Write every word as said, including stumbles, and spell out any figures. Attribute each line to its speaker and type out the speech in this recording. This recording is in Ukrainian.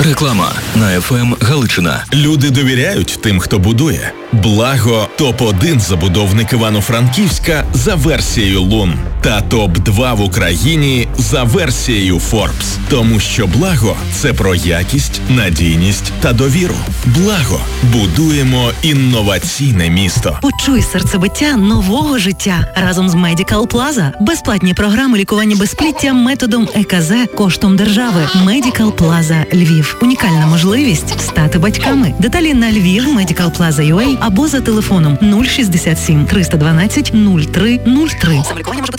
Speaker 1: Реклама на еф ем Галичина.
Speaker 2: Люди довіряють тим, хто будує. Благо – топ один забудовник Івано-Франківська за версією Лун та топ два в Україні за версією Forbes. Тому що Благо – це про якість, надійність та довіру. Благо – будуємо інноваційне місто.
Speaker 3: Почуй серцебиття нового життя разом з Medical Plaza. Безплатні програми лікування безпліття методом е ка зе коштом держави. Medical Plaza Львів. Унікальна можливість стати батьками. Деталі на Львів Medical Plaza ю ей або за телефоном нуль шістдесят сім триста дванадцять нуль три нуль три. Самолікування може бути